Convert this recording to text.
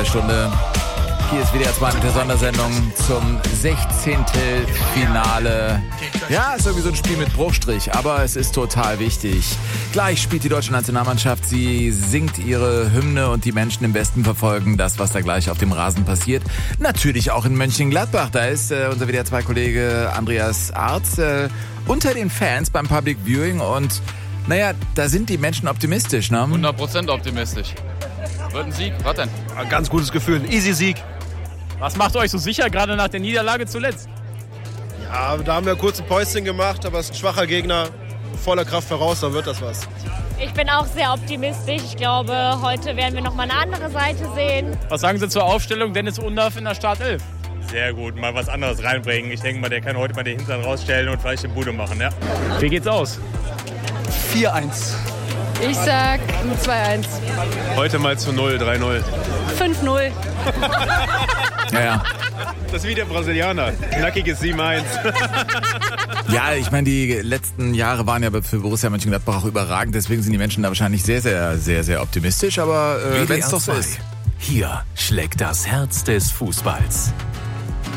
der Stunde. Hier ist WDR 2 mit der Sondersendung zum 16. Finale. Ja, ist irgendwie so ein Spiel mit Bruchstrich, aber es ist total wichtig. Gleich spielt die deutsche Nationalmannschaft, sie singt ihre Hymne und die Menschen im Westen verfolgen das, was da gleich auf dem Rasen passiert. Natürlich auch in Mönchengladbach, da ist unser WDR 2-Kollege Andreas Arz unter den Fans beim Public Viewing und naja, da sind die Menschen optimistisch, ne? 100% optimistisch. Wird ein Sieg, was denn? Ein ganz gutes Gefühl, ein easy Sieg. Was macht euch so sicher, gerade nach der Niederlage zuletzt? Ja, da haben wir kurz ein Päuschen gemacht, aber es ist ein schwacher Gegner. Voller Kraft voraus, dann wird das was. Ich bin auch sehr optimistisch. Ich glaube, heute werden wir noch mal eine andere Seite sehen. Was sagen Sie zur Aufstellung Dennis Undaff in der Startelf? Sehr gut, mal was anderes reinbringen. Ich denke mal, der kann heute mal den Hintern rausstellen und vielleicht den Bude machen, ja. Wie geht's aus? 4-1. Ich sag 2-1. Heute mal zu 0, 3-0. 5-0. Ja. Das ist wie der Brasilianer. Knackiges 7-1. Ja, ich meine, die letzten Jahre waren ja für Borussia Mönchengladbach auch überragend. Deswegen sind die Menschen da wahrscheinlich sehr, sehr, sehr, sehr optimistisch. Aber wenn es doch so ist. Hier schlägt das Herz des Fußballs.